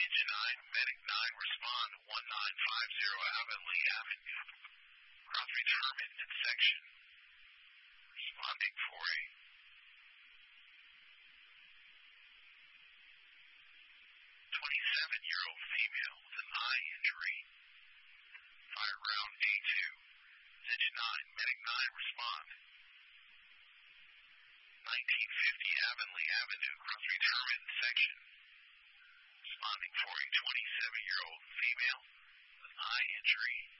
Region 9, Medic 9, respond to 1950 Avonlea Avenue. Cross retirement in section. Responding for a 27-year-old female with an eye injury. Fire round A2. Digit 9, Medic 9, respond. 1950 Avonlea Avenue, cross retirement section. Responding for a 27-year-old female with an eye injury.